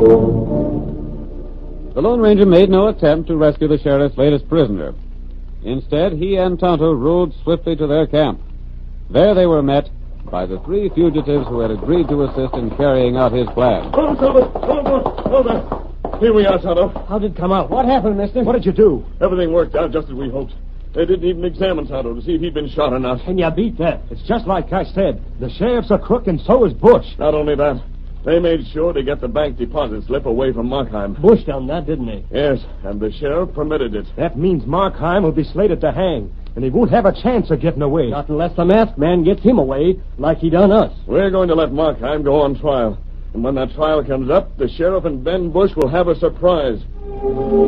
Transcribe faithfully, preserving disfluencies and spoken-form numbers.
The Lone Ranger made no attempt to rescue the sheriff's latest prisoner. Instead, he and Tonto rode swiftly to their camp. There they were met by the three fugitives who had agreed to assist in carrying out his plan. Hold on, hold on, hold on. Here we are, Tonto. How did it come out? What happened, mister? What did you do? Everything worked out just as we hoped. They didn't even examine Tonto to see if he'd been shot or not. Can you beat that? It's just like I said. The sheriff's a crook, and so is Bush. Not only that, they made sure to get the bank deposit slip away from Markheim. Bush done that, didn't he? Yes, and the sheriff permitted it. That means Markheim will be slated to hang, and he won't have a chance of getting away. Not unless the masked man gets him away, like he done us. We're going to let Markheim go on trial. And when that trial comes up, the sheriff and Ben Bush will have a surprise.